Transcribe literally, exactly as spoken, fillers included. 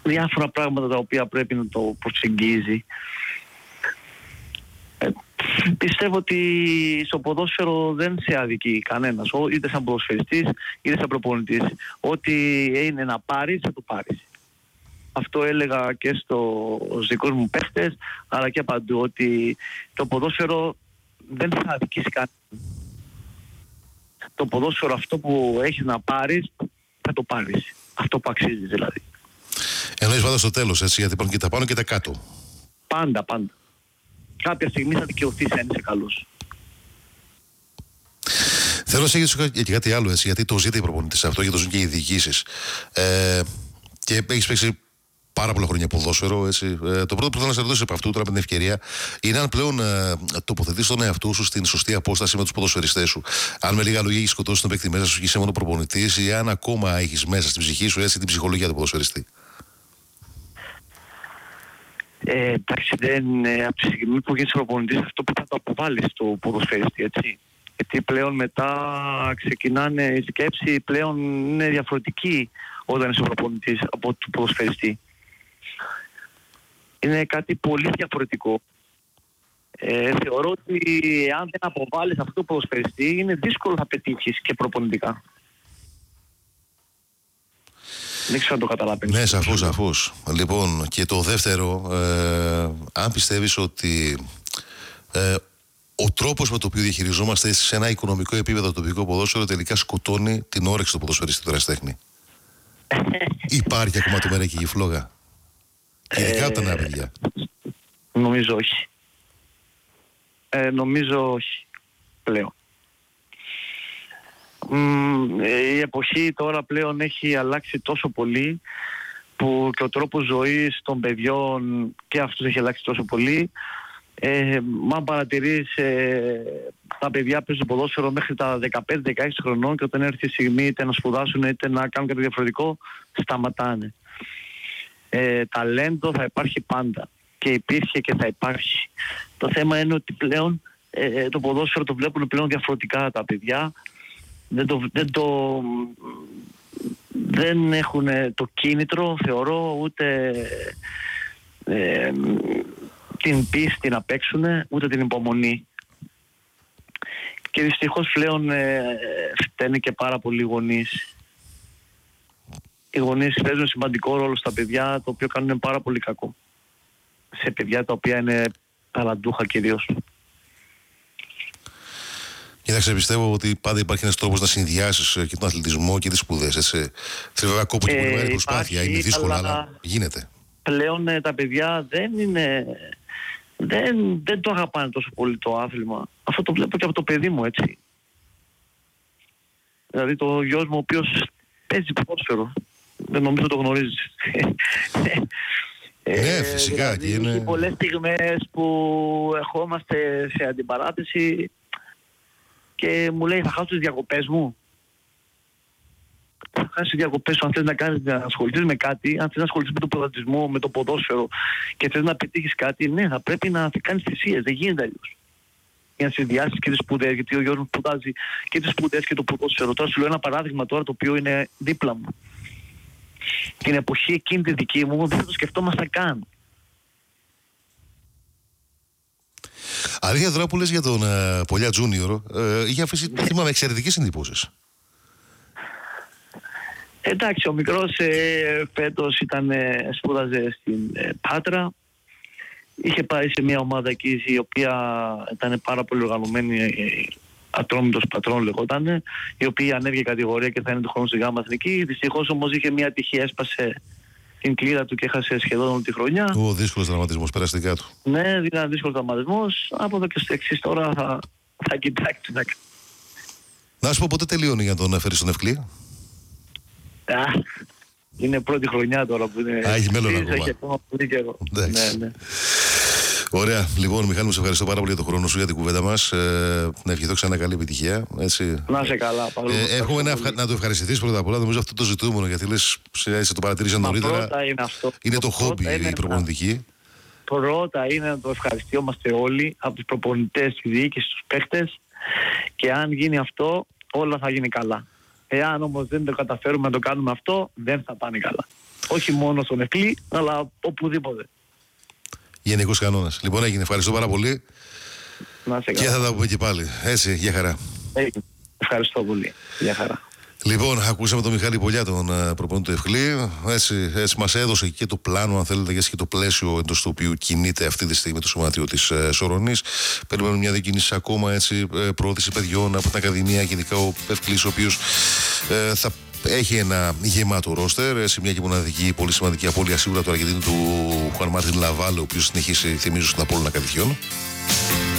διάφορα πράγματα τα οποία πρέπει να το προσεγγίζει. Ε, πιστεύω ότι στο ποδόσφαιρο δεν σε αδικεί κανένας, είτε σαν ποδοσφαιριστής είτε σαν προπονητής. Ό,τι είναι να πάρεις θα το πάρεις. Αυτό έλεγα και στους δικούς μου παίχτες, αλλά και παντού, ότι το ποδόσφαιρο δεν θα αδικήσει κανέναν. Το ποδόσφαιρο, αυτό που έχεις να πάρεις, θα το πάρεις. Αυτό που αξίζει δηλαδή. Εννοείς πάντα στο τέλος, έτσι, γιατί υπάρχουν και τα πάνω και τα κάτω. Πάντα, πάντα. Κάποια στιγμή θα δικαιωθείς αν είσαι καλός. Θέλω να σε γυρίσω και κάτι άλλο, έτσι, γιατί το ζητεί η προπονητής αυτό και το ζουν και οι διοικήσεις. Ε, και έχεις παίξει πάρα πολλά χρόνια ποδόσφαιρο. Έτσι. Ε, το πρώτο που θέλω να σε ρωτήσω από αυτού, τώρα με την ευκαιρία, είναι αν πλέον ε, τοποθετείς τον εαυτό σου στην σωστή απόσταση με τους ποδοσφαιριστές σου. Αν με λίγα λόγια έχεις σκοτώσει τον παίκτη μέσα σου και είσαι μόνο προπονητής, ή αν ακόμα έχεις μέσα στην ψυχή σου έτσι, την ψυχολογία του ποδοσφαιριστή. Ε, εντάξει, δεν, ε, από τη στιγμή που γίνεις προπονητής, αυτό που θα το αποβάλεις στο ποδοσφαιριστή, έτσι. Γιατί πλέον μετά ξεκινάνε η σκέψη, πλέον είναι διαφορετική όταν είσαι προπονητής από του ποδοσφαιριστή. Είναι κάτι πολύ διαφορετικό. Ε, θεωρώ ότι αν δεν αποβάλεις αυτό το ποδοσφαιριστή, είναι δύσκολο να πετύχεις και προπονητικά. Δεν ξέρω αν το καταλαβαίνεις. Ναι, σαφώς, σαφώς. Λοιπόν, και το δεύτερο, ε, αν πιστεύεις ότι ε, ο τρόπος με τον οποίο διαχειριζόμαστε σε ένα οικονομικό επίπεδο το τοπικό ποδόσφαιρο τελικά σκοτώνει την όρεξη του ποδοσφαιριστή του ερασιτέχνη. Υπάρχει ακόμα το μέρα και η φλόγα. Ειδικά από τα νέα παιδιά. Νομίζω όχι. Ε, νομίζω όχι πλέον. Μ, η εποχή τώρα πλέον έχει αλλάξει τόσο πολύ, που και ο τρόπος ζωής των παιδιών και αυτός έχει αλλάξει τόσο πολύ. Ε, μα παρατηρείς, ε, τα παιδιά παίζουν ποδόσφαιρο μέχρι τα δεκαπέντε δεκαέξι χρονών, και όταν έρθει η στιγμή είτε να σπουδάσουν είτε να κάνουν κάτι διαφορετικό, σταματάνε. Ε, ταλέντο θα υπάρχει πάντα, και υπήρχε και θα υπάρχει. Το θέμα είναι ότι πλέον ε, το ποδόσφαιρο το βλέπουν πλέον διαφορετικά τα παιδιά. Δεν, το, δεν, το, δεν έχουν το κίνητρο, θεωρώ, ούτε ε, την πίστη να παίξουν, ούτε την υπομονή. Και δυστυχώς πλέον ε, φταίνε και πάρα πολλοί γονείς. Οι γονείς παίζουν σημαντικό ρόλο στα παιδιά, το οποίο κάνουν πάρα πολύ κακό. Σε παιδιά τα οποία είναι ταλαντούχα κυρίως. Κοίταξε, πιστεύω ότι πάντα υπάρχει ένας τρόπος να συνδυάσεις και τον αθλητισμό και τις σπουδές. Έτσι. Θέλει βέβαια κόπο και πολύ μεγάλη προσπάθεια. Είναι δύσκολο, αλλά, αλλά γίνεται. Πλέον ε, τα παιδιά δεν είναι. Δεν, δεν το αγαπάνε τόσο πολύ το άθλημα. Αυτό το βλέπω και από το παιδί μου, έτσι. Δηλαδή το γιος μου, ο οποίος παίζει ποδόσφαιρο. Δεν νομίζω το γνωρίζεις. Ναι, φυσικά. Δηλαδή, είναι... Έχει πολλές στιγμές που ερχόμαστε σε αντιπαράθεση και μου λέει, θα χάσω τις διακοπές μου. Θα χάσεις τις διακοπές σου αν θες να, κάνεις, να ασχοληθείς με κάτι, αν θες να ασχοληθείς με τον ποδοσφαιρισμό, με το ποδόσφαιρο και θες να πετύχεις κάτι, ναι, θα πρέπει να κάνεις θυσίες, δεν γίνεται αλλιώς. Για να συνδυάσεις και τις σπουδές, γιατί ο γιος μου σπουδάζει και τις σπουδές και το ποδόσφαιρο. Τώρα σου λέω ένα παράδειγμα τώρα το οποίο είναι δίπλα μου. Την εποχή εκείνη τη δική μου δεν θα το σκεφτόμασταν καν. Αλήθεια τώρα που λες για τον uh, Πολιά Τζούνιορ, uh, είχε αφήσει, θυμάμαι, εξαιρετικές εντυπώσεις. Εντάξει, ο μικρός ε, φέτος ήταν, ε, σπούδαζε στην ε, Πάτρα. Είχε πάει σε μια ομάδα εκεί η οποία ήταν πάρα πολύ οργανωμένη, ε, Ατρόμητος Πατρών λεγόταν, η οποία ανέβηκε κατηγορία και θα είναι το χρόνο στη Γάμα Εθνική. Δυστυχώς όμως είχε μια τυχή, έσπασε την κλίδα του και έχασε σχεδόν όλη τη χρονιά. Ο δύσκολος τραυματισμός, περαστικά του. Ναι, ήταν δύσκολος τραυματισμός. Από εδώ και στο εξής τώρα θα, θα κοιτάξει να κάνει. Να σου πω, πότε τελειώνει για να τον φέρει στον Ευκλή? Α, είναι πρώτη χρονιά τώρα που είναι. Α, έχει μέλλον ακόμα. Έχει ακόμα πολύ καιρό. Ναι, ναι. Ωραία. Λοιπόν, Μιχάλη, μου σε ευχαριστώ πάρα πολύ για τον χρόνο σου, για την κουβέντα μας. Ε, να ευχηθώ ξανά καλή επιτυχία. Έτσι. Να σε καλά. Ε, έχουμε να, ευχα... να το ευχαριστηθείς πρώτα απ' όλα. Νομίζω αυτό το ζητούμενο, γιατί λες, σε, σε το παρατηρήσα νωρίτερα. Πρώτα είναι αυτό. Είναι το, το χόμπι η προπονητική. Πρώτα είναι να το ευχαριστιόμαστε όλοι, από τους προπονητές, τη διοίκηση, τους παίχτες. Και αν γίνει αυτό, όλα θα γίνει καλά. Εάν όμως δεν το καταφέρουμε να το κάνουμε αυτό, δεν θα πάνε καλά. Όχι μόνο στον Ευκλή, αλλά οπουδήποτε. Γενικός κανόνας. Λοιπόν, έγινε. Ευχαριστώ πάρα πολύ. Να σε και θα τα πούμε και πάλι. Έτσι, για χαρά. Έγινε. Ευχαριστώ πολύ. Για χαρά. Λοιπόν, ακούσαμε τον Μιχάλη Πολιά, τον uh, προπονητή του Ευκλή. Έτσι, έτσι μας έδωσε και το πλάνο, αν θέλετε, και το πλαίσιο εντός του οποίου κινείται αυτή τη στιγμή το σωματείο της uh, Σορρονής. Περιμένουμε μια διακίνηση ακόμα, έτσι, uh, πρόθεση παιδιών από την Ακαδημία, γενικά ο Ευκλής, ο οποίος uh, θα έχει ένα γεμάτο ρόστερ, σε μια και μοναδική πολύ σημαντική απώλεια σίγουρα του Αργεντίνου του Χουαν Μάρτιν Λαβάλ, ο οποίος συνεχίσει, θυμίζω, στην Απόλλωνα Καλυθιών.